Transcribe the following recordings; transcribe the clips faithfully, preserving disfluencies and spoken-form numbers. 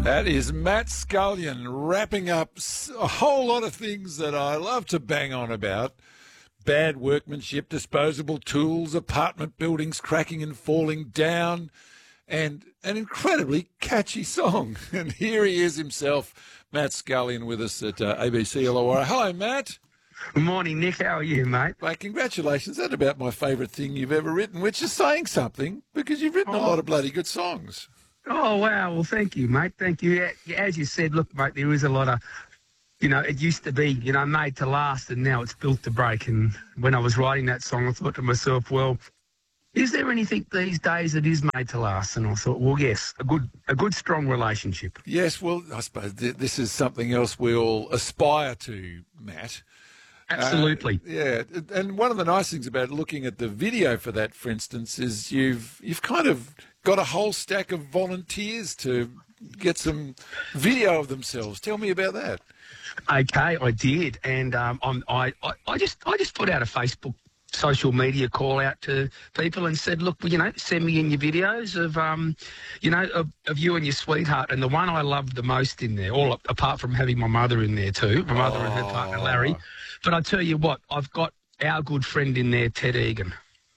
That is Matt Scullion wrapping up a whole lot of things that I love to bang on about. Bad workmanship, disposable tools, apartment buildings cracking and falling down, and an incredibly catchy song. And here he is himself, Matt Scullion, with us at uh, A B C Illawarra. Hello, Matt. Good morning, Nick. How are you, mate? Mate, congratulations. That's about my favourite thing you've ever written, which is saying something, because you've written oh. a lot of bloody good songs. Oh, wow. Well, thank you, mate. Thank you. As you said, look, mate, there is a lot of, you know, it used to be, you know, made to last, and now it's built to break. And when I was writing that song, I thought to myself, well, is there anything these days that is made to last? And I thought, well, yes, a good, a good, strong relationship. Yes, well, I suppose th- this is something else we all aspire to, Matt. Absolutely. Uh, yeah, and one of the nice things about looking at the video for that, for instance, is you've you've kind of got a whole stack of volunteers to get some video of themselves. Tell me about that. Okay, I did, and um, I'm, I, I I just I just put out a Facebook social media call out to people and said, look, you know, send me in your videos of, um, you know, of, of you and your sweetheart. And the one I loved the most in there, all apart from having my mother in there too, my mother oh. and her partner Larry. But I tell you what, I've got our good friend in there, Ted Egan.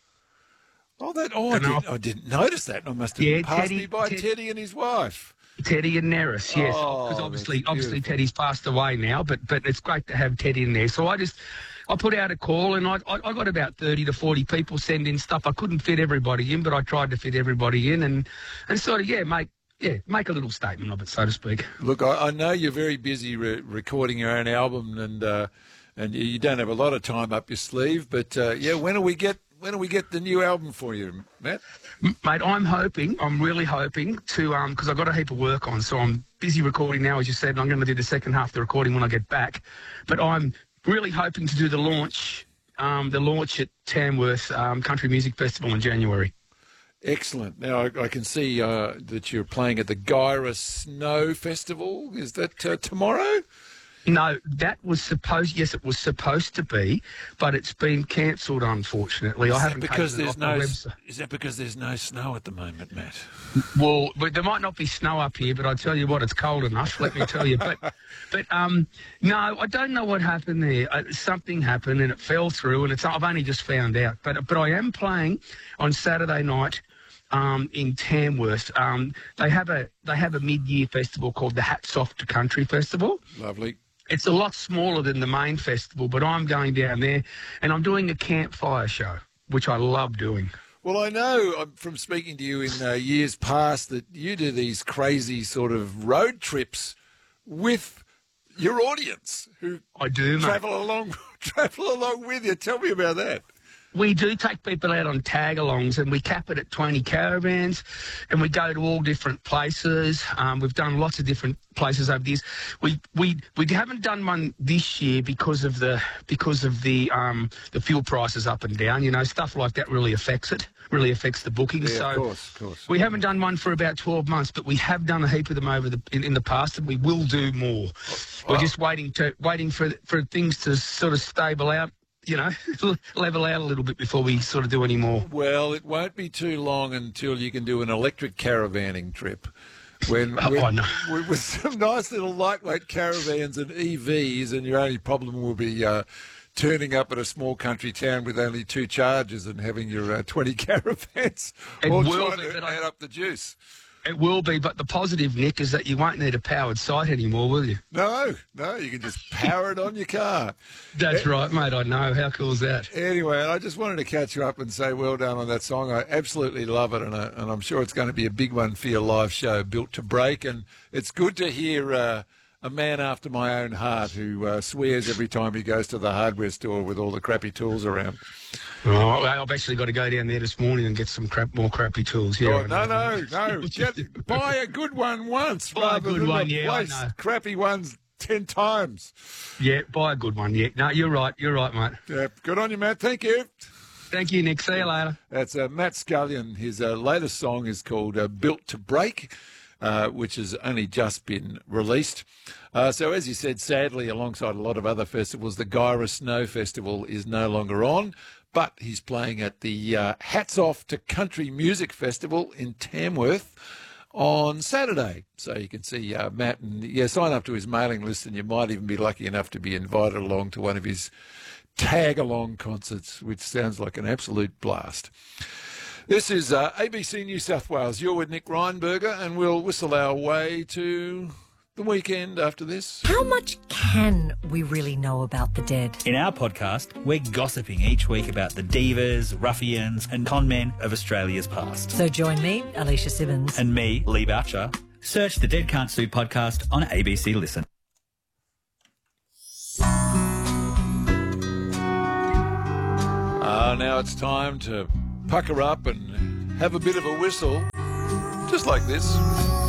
Oh, that! Oh, I, did, I didn't notice that. I must have yeah, passed Teddy, me by Ted, Teddy and his wife. Teddy and Neris, yes, because oh, obviously, obviously Teddy's passed away now, but but it's great to have Ted in there. So I just, I put out a call, and I I, I got about thirty to forty people send in stuff. I couldn't fit everybody in, but I tried to fit everybody in, and and sort of yeah, make yeah make a little statement of it, so to speak. Look, I, I know you're very busy re- recording your own album, and uh, and you don't have a lot of time up your sleeve, but uh, yeah, when do we get? When do we get the new album for you, Matt? Mate, I'm hoping, I'm really hoping to, um, because I've got a heap of work on, so I'm busy recording now, as you said, and I'm going to do the second half of the recording when I get back. But I'm really hoping to do the launch, um, the launch at Tamworth um, Country Music Festival in January. Excellent. Now, I, I can see uh, that you're playing at the Gyra Snow Festival. Is that uh, tomorrow? No, that was supposed. Yes, it was supposed to be, but it's been cancelled. Unfortunately, is I haven't because there's no. The is that because there's no snow at the moment, Matt? Well, but there might not be snow up here, but I tell you what, it's cold enough. Let me tell you. But, but um, no, I don't know what happened there. Uh, something happened and it fell through, and it's. I've only just found out. But but I am playing on Saturday night. Um, in Tamworth, um, they have a they have a mid-year festival called the Hats Off to Country Festival. Lovely. It's a lot smaller than the main festival, but I'm going down there and I'm doing a campfire show, which I love doing. Well, I know from speaking to you in uh, years past that you do these crazy sort of road trips with your audience who I do, travel mate. along travel along with you. Tell me about that. We do take people out on tag-alongs, and we cap it at twenty caravans, and we go to all different places. Um, we've done lots of different places over the years. We we we haven't done one this year because of the because of the um, the fuel prices up and down. You know, stuff like that really affects it. Really affects the booking. Yeah, so of course, of course. We haven't done one for about twelve months, but we have done a heap of them over the in, in the past, and we will do more. Oh, We're just waiting to waiting for for things to sort of stable out. You know, level out a little bit before we sort of do any more. Well, it won't be too long until you can do an electric caravanning trip. When, oh, when no. with some nice little lightweight caravans and E Vs, and your only problem will be uh, turning up at a small country town with only two chargers and having your uh, twenty caravans it all will trying be, to add up the juice. It will be, but the positive, Nick, is that you won't need a powered site anymore, will you? No, no, you can just power it on your car. That's right, mate, I know. How cool is that? Anyway, I just wanted to catch you up and say well done on that song. I absolutely love it, and, I, and I'm sure it's going to be a big one for your live show, Built to Break. And it's good to hear uh, a man after my own heart who uh, swears every time he goes to the hardware store with all the crappy tools around. Oh, I've actually got to go down there this morning and get some crap, more crappy tools. Yeah, oh, no, no, no. Get, buy a good one once buy rather a good than one, yeah, replace I know. crappy ones ten times. Yeah, buy a good one, yeah. No, you're right. You're right, mate. Yeah, good on you, Matt. Thank you. Thank you, Nick. See you later. That's uh, Matt Scullion. His uh, latest song is called uh, Built to Break. Uh, which has only just been released. Uh, so as you said, sadly, alongside a lot of other festivals, the Gyra Snow Festival is no longer on, but he's playing at the uh, Hats Off to Country Music Festival in Tamworth on Saturday. So you can see uh, Matt and, yeah, sign up to his mailing list and you might even be lucky enough to be invited along to one of his tag-along concerts, which sounds like an absolute blast. This is uh, A B C New South Wales. You're with Nick Reinberger, and we'll whistle our way to the weekend after this. How much can we really know about the dead? In our podcast, we're gossiping each week about the divas, ruffians and conmen of Australia's past. So join me, Alicia Simmons. And me, Lee Boucher. Search the Dead Can't Sue podcast on A B C Listen. Uh, now it's time to pucker up and have a bit of a whistle, just like this.